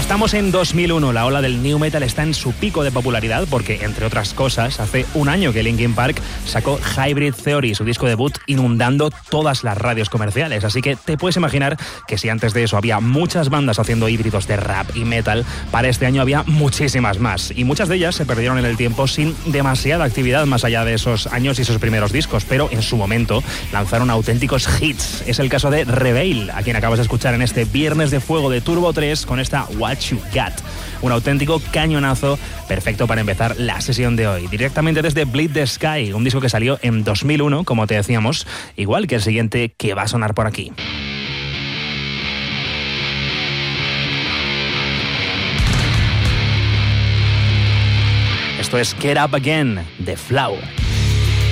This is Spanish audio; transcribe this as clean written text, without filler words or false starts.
Estamos en 2001, la ola del new metal está en su pico de popularidad porque, entre otras cosas, hace un año que Linkin Park sacó Hybrid Theory, su disco debut, inundando todas las radios comerciales. Así que te puedes imaginar que si antes de eso había muchas bandas haciendo híbridos de rap y metal, para este año había muchísimas más. Y muchas de ellas se perdieron en el tiempo sin demasiada actividad más allá de esos años y esos primeros discos, pero en su momento lanzaron auténticos hits. Es el caso de Reveil, a quien acabas de escuchar en este Viernes de Fuego de Turbo 3 con esta What You Got. Un auténtico cañonazo perfecto para empezar la sesión de hoy. Directamente desde Bleed the Sky, un disco que salió en 2001, como te decíamos, igual que el siguiente que va a sonar por aquí. Esto es Get Up Again, de Flower.